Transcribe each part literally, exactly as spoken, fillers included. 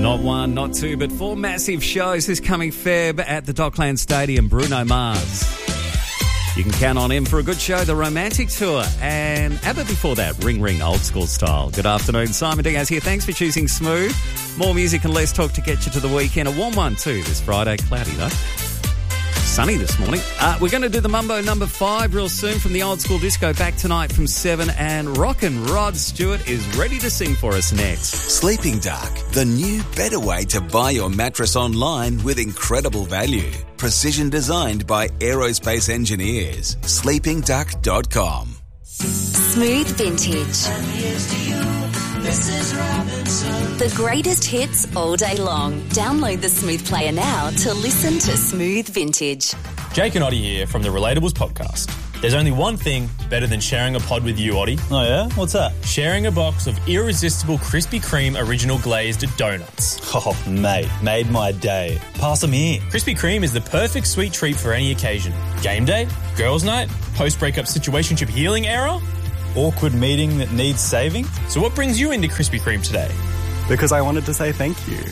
Not one, not two, but four massive shows this coming Feb at the Dockland Stadium. Bruno Mars. You can count on him for a good show, the Romantic Tour. And ABBA before that, Ring Ring, old school style. Good afternoon, Simon Diaz here. Thanks for choosing Smooth. More music and less talk to get you to the weekend. A warm one too this Friday. Cloudy though. Sunny this morning. Uh, we're going to do the Mumbo number five real soon from the old school disco. Back tonight from seven, and Rockin' Rod Stewart is ready to sing for us next. Sleeping Dark, the new better way to buy your mattress online with incredible value. Precision designed by aerospace engineers. sleeping duck dot com. Smooth Vintage. And here's to you, Missus Robinson. The greatest hits all day long. Download the Smooth Player now to listen to Smooth Vintage. Jake and Oddie here from the Relatables podcast. There's only one thing better than sharing a pod with you, Oddie. Oh, yeah? What's that? Sharing a box of irresistible Krispy Kreme original glazed donuts. Oh, mate, made my day. Pass them here. Krispy Kreme is the perfect sweet treat for any occasion. Game day, girls' night, post-breakup situationship healing era. Awkward meeting that needs saving. So what brings you into Krispy Kreme today? Because I wanted to say thank you.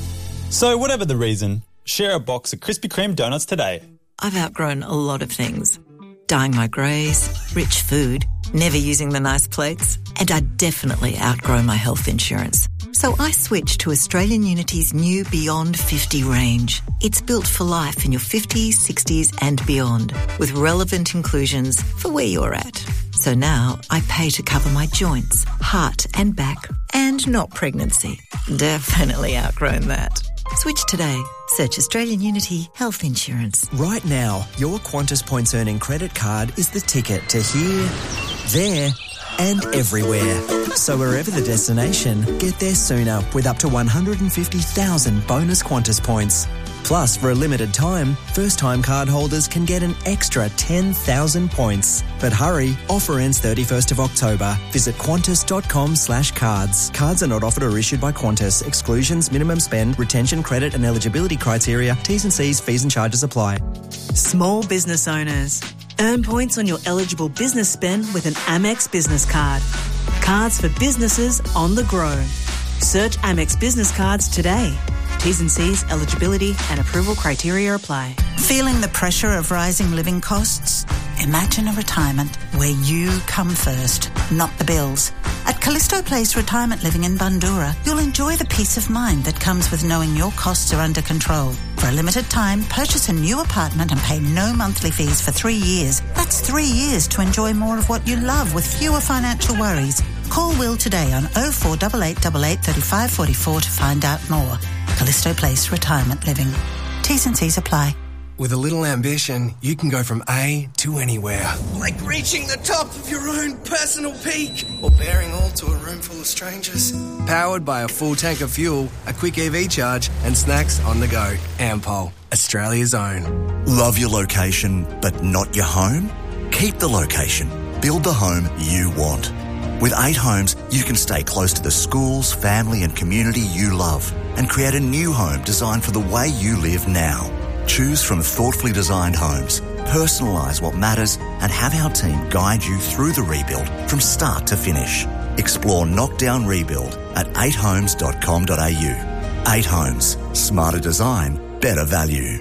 So whatever the reason, share a box of Krispy Kreme donuts today. I've outgrown a lot of things. Dyeing my greys, rich food, never using the nice plates, and I definitely outgrow my health insurance. So I switched to Australian Unity's new Beyond fifty range. It's built for life in your fifties, sixties and beyond, with relevant inclusions for where you're at. So now I pay to cover my joints, heart and back, and not pregnancy. Definitely outgrown that. Switch today. Search Australian Unity Health Insurance. Right now, your Qantas Points Earning credit card is the ticket to here, there and everywhere. So wherever the destination, get there sooner with up to one hundred fifty thousand bonus Qantas points. Plus, for a limited time, first-time card holders can get an extra ten thousand points. But hurry, offer ends thirty-first of October. Visit qantas.com slash cards. Cards are not offered or issued by Qantas. Exclusions, minimum spend, retention, credit and eligibility criteria, T's and C's, fees and charges apply. Small business owners. Earn points on your eligible business spend with an Amex business card. Cards for businesses on the grow. Search Amex Business Cards today. T's and C's, eligibility and approval criteria apply. Feeling the pressure of rising living costs? Imagine a retirement where you come first, not the bills. At Callisto Place Retirement Living in Bundoora, you'll enjoy the peace of mind that comes with knowing your costs are under control. For a limited time, purchase a new apartment and pay no monthly fees for three years. That's three years to enjoy more of what you love with fewer financial worries. Call Will today on oh four eight eight eight eight, three five four four to find out more. Callisto Place Retirement Living. T's and C's apply. With a little ambition, you can go from A to anywhere. Like reaching the top of your own personal peak. Or bearing all to a room full of strangers. Powered by a full tank of fuel, a quick E V charge, and snacks on the go. Ampol, Australia's own. Love your location, but not your home? Keep the location. Build the home you want. With eight Homes, you can stay close to the schools, family and community you love and create a new home designed for the way you live now. Choose from thoughtfully designed homes, personalise what matters and have our team guide you through the rebuild from start to finish. Explore Knockdown Rebuild at eight homes dot com dot a u. eight Homes. Smarter design, better value.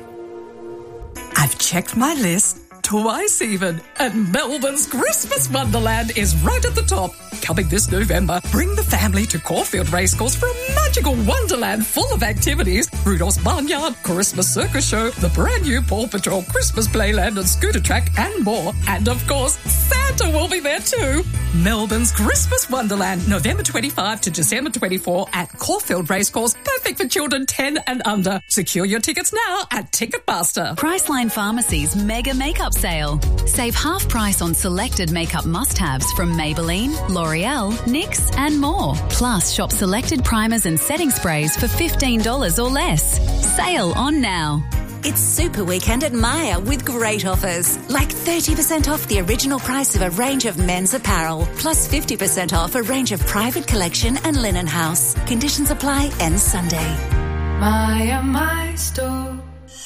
I've checked my list twice even, and Melbourne's Christmas Wonderland is right at the top. Coming this November, bring the family to Caulfield Racecourse for a magical wonderland full of activities. Rudolph's Barnyard, Christmas Circus Show, the brand new Paw Patrol Christmas Playland and Scooter Track and more. And of course, Santa will be there too. Melbourne's Christmas Wonderland, November twenty-fifth to December twenty-fourth at Caulfield Racecourse. Perfect for children ten and under. Secure your tickets now at Ticketmaster. Priceline Pharmacy's Mega Makeup Sale. Save half price on selected makeup must-haves from Maybelline, L'Oreal, N Y X and more. Plus, shop selected primers and setting sprays for fifteen dollars or less. Sale on now. It's Super Weekend at Myer with great offers, like thirty percent off the original price of a range of men's apparel, plus fifty percent off a range of private collection and linen house. Conditions apply, ends Sunday. Myer, my store.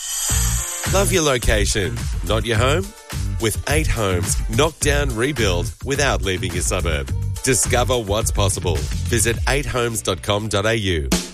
Love your location, not your home? With eight Homes, knock down, rebuild without leaving your suburb. Discover what's possible. Visit eight homes dot com dot a u.